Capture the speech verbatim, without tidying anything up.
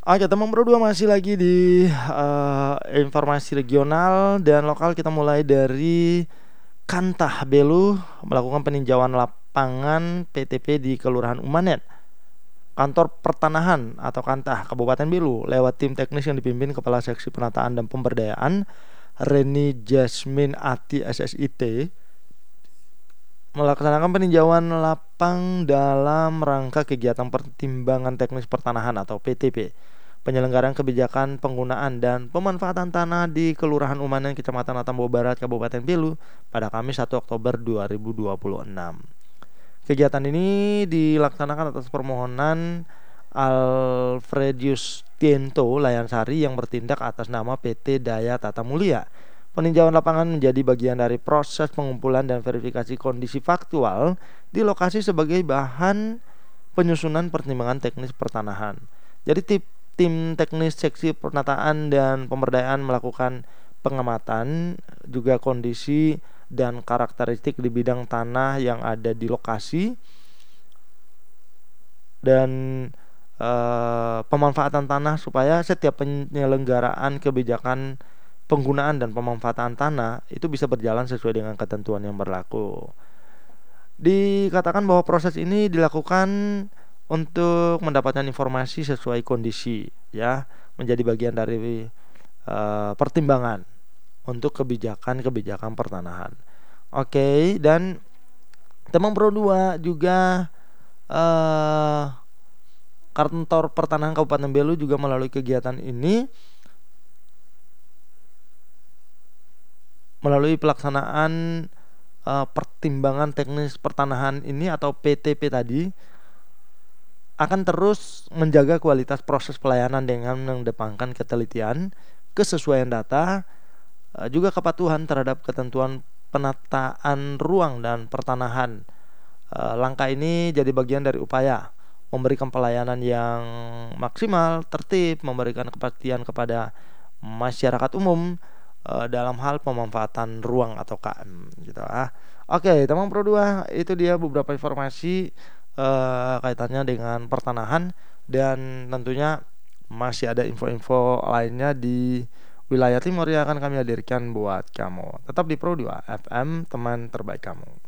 Oke, teman Bro dua masih lagi di eh, informasi regional dan lokal. Kita mulai dari Kantah Belu melakukan peninjauan lapangan P T P di Kelurahan Umanet. Kantor Pertanahan atau Kantah Kabupaten Belu lewat tim teknis yang dipimpin Kepala Seksi Penataan dan Pemberdayaan Reni Jasmine Ati S S I T melaksanakan peninjauan lapang dalam rangka kegiatan pertimbangan teknis pertanahan atau P T P, penyelenggaraan kebijakan penggunaan dan pemanfaatan tanah di Kelurahan Umanen, Kecamatan Atambua Barat, Kabupaten Belu pada Kamis satu Oktober dua ribu dua puluh enam. Kegiatan ini dilaksanakan atas permohonan Alfredius Tiento Layansari yang bertindak atas nama P T Daya Tata Mulia. Peninjauan lapangan menjadi bagian dari proses pengumpulan dan verifikasi kondisi faktual di lokasi sebagai bahan penyusunan pertimbangan teknis pertanahan. Jadi tim, tim teknis seksi penataan dan pemberdayaan melakukan pengamatan juga kondisi dan karakteristik di bidang tanah yang ada di lokasi dan eh, pemanfaatan tanah supaya setiap penyelenggaraan kebijakan penggunaan dan pemanfaatan tanah itu bisa berjalan sesuai dengan ketentuan yang berlaku. Dikatakan bahwa proses ini dilakukan untuk mendapatkan informasi sesuai kondisi, ya, menjadi bagian dari uh, pertimbangan untuk kebijakan-kebijakan pertanahan. Oke, dan teman Pro dua juga uh, Kantor Pertanahan Kabupaten Belu juga melalui kegiatan ini melalui pelaksanaan uh, pertimbangan teknis pertanahan ini atau P T P tadi akan terus menjaga kualitas proses pelayanan dengan mengedepankan ketelitian, kesesuaian data, uh, juga kepatuhan terhadap ketentuan penataan ruang dan pertanahan. Uh, langkah ini jadi bagian dari upaya memberikan pelayanan yang maksimal, tertib, memberikan kepastian kepada masyarakat umum dalam hal pemanfaatan ruang atau K M gitu ah. Oke, teman Pro dua, itu dia beberapa informasi uh, kaitannya dengan pertanahan dan tentunya masih ada info-info lainnya di wilayah timur yang akan kami hadirkan buat kamu. Tetap di Pro dua F M, teman terbaik kamu.